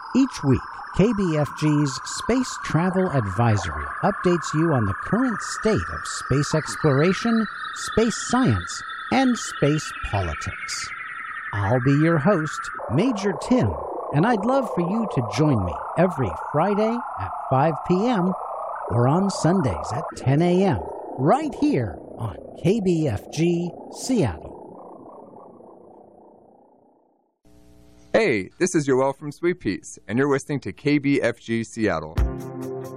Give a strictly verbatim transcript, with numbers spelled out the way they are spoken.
Each week, K B F G's Space Travel Advisory updates you on the current state of space exploration, space science, and space politics. I'll be your host, Major Tim, and I'd love for you to join me every Friday at five p.m. or on Sundays at ten a.m. right here on K B F G Seattle. Hey, this is Yoel from Sweet Peas, and you're listening to K B F G Seattle.